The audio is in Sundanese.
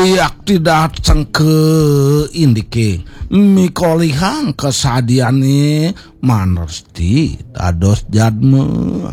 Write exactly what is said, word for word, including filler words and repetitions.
Riak tidak cengke indike mikolihang kesadiane manersti dados jadme